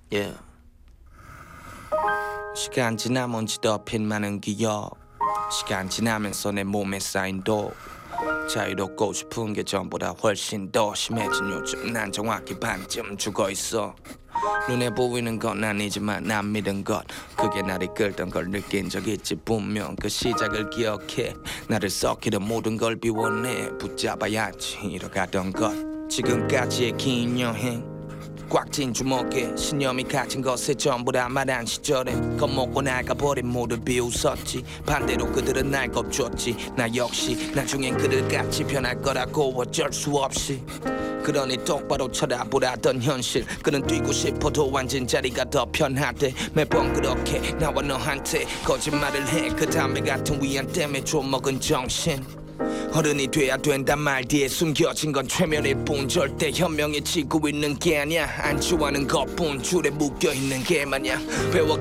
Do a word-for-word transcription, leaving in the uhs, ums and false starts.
Yeah. 시간 지나면 지덮인 많은 기억, 시간 지나면서 내 몸에 쌓인 독, 자유롭고 싶은 게 전보다 훨씬 더 심해진 요즘. 난 정확히 반쯤 죽어있어. 눈에 보이는 건 아니지만 난 믿은 것, 그게 나를 끌던 걸 느낀 적 있지. 분명 그 시작을 기억해. 나를 썩히던 모든 걸 비워내. 붙잡아야지 잃어가던 것. 지금까지의 긴 여행, 꽉 쥔 주먹에 신념이 갇힌 것에 전부 다 말한 시절에 겁먹고 나가버린 모두 비웃었지. 반대로 그들은 날 겁줬지. 나 역시 나중엔 그들같이 변할 거라고 어쩔 수 없이. 그러니 똑바로 쳐다보라던 현실. 그는 뛰고 싶어도 앉은 자리가 더 편하대. 매번 그렇게 나와 너한테 거짓말을 해. 그 담배 같은 위안 때문에 좀 먹은 정신. 어른이 돼야 된단 말 뒤에 숨겨진 건 최면일 뿐. 절대 현명해지고 있는 게 아니야. 안주하는 것뿐. 줄에 묶여있는 게 마냥 배워